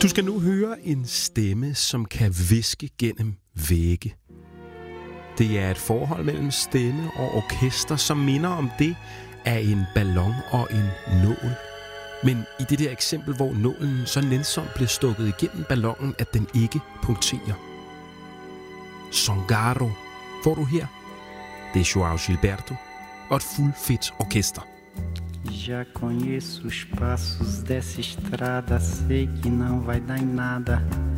Du skal nu høre en stemme, som kan hviske gennem vægge. Det er et forhold mellem stemme og orkester, som minder om det af en ballon og en nål. Men i det der eksempel, hvor nålen så nænsomt bliver stukket igennem ballonen, at den ikke punkterer. Zongaro får du her. Det er João Gilberto og et fuldfedt orkester. Já conheço os passos dessa estrada, sei que não vai dar em nada.